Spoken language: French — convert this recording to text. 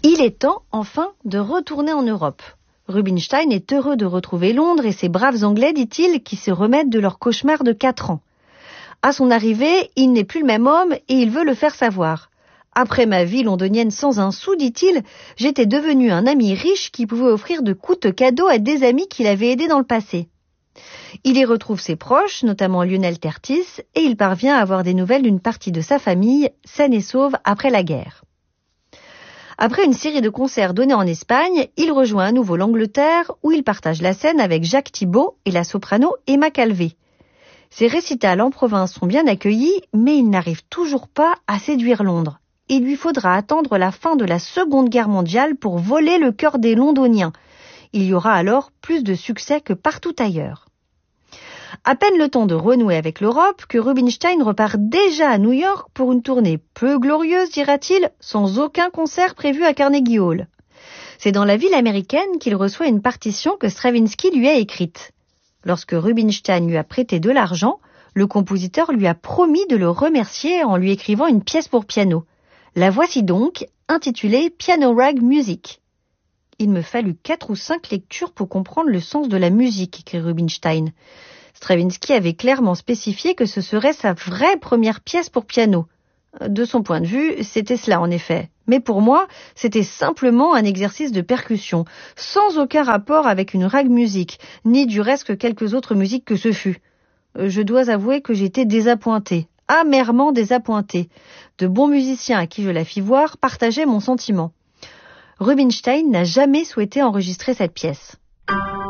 Il est temps, enfin, de retourner en Europe. Rubinstein est heureux de retrouver Londres et ses braves Anglais, dit-il, qui se remettent de leur cauchemar de 4 ans. À son arrivée, il n'est plus le même homme et il veut le faire savoir. Après ma vie londonienne sans un sou, dit-il, j'étais devenu un ami riche qui pouvait offrir de coûteux cadeaux à des amis qu'il avait aidés dans le passé. Il y retrouve ses proches, notamment Lionel Tertis, et il parvient à avoir des nouvelles d'une partie de sa famille, saine et sauve après la guerre. Après une série de concerts donnés en Espagne, il rejoint à nouveau l'Angleterre où il partage la scène avec Jacques Thibaud et la soprano Emma Calvé. Ses récitals en province sont bien accueillis, mais il n'arrive toujours pas à séduire Londres. Il lui faudra attendre la fin de la Seconde Guerre mondiale pour voler le cœur des Londoniens. Il y aura alors plus de succès que partout ailleurs. À peine le temps de renouer avec l'Europe que Rubinstein repart déjà à New York pour une tournée peu glorieuse, dira-t-il, sans aucun concert prévu à Carnegie Hall. C'est dans la ville américaine qu'il reçoit une partition que Stravinsky lui a écrite. Lorsque Rubinstein lui a prêté de l'argent, le compositeur lui a promis de le remercier en lui écrivant une pièce pour piano. La voici donc, intitulée Piano Rag Music. Il me fallut 4 ou 5 lectures pour comprendre le sens de la musique, écrit Rubinstein. Stravinsky avait clairement spécifié que ce serait sa vraie première pièce pour piano. De son point de vue, c'était cela en effet. Mais pour moi, c'était simplement un exercice de percussion, sans aucun rapport avec une rag music, ni du reste que quelques autres musiques que ce fut. Je dois avouer que j'étais désappointé, amèrement désappointé. De bons musiciens à qui je la fis voir partageaient mon sentiment. Rubinstein n'a jamais souhaité enregistrer cette pièce.